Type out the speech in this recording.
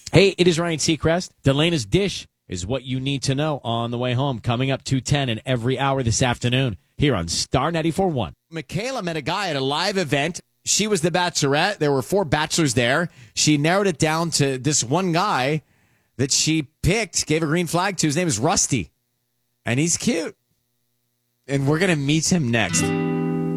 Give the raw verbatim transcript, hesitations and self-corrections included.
Hey, it is Ryan Seacrest. Delena's Dish is what you need to know on the way home. Coming up two ten and every hour this afternoon here on Star ninety-four point one. Michaela met a guy at a live event. She was the bachelorette. There were four bachelors there. She narrowed it down to this one guy that she picked, gave a green flag to. His name is Rusty, and he's cute. And we're going to meet him next.